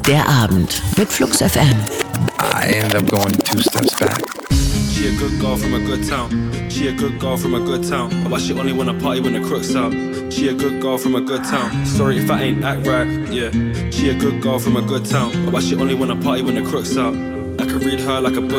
Der Abend mit Flux FM. I ended up going 2 steps back. She a good girl from a good town. She a good girl from a good town. But she only wanna party when the crook's out. She a good girl from a good town. Sorry if I ain't act right, yeah. She a good girl from a good town. But she only wanna party when the crook's out. I could read her like a book.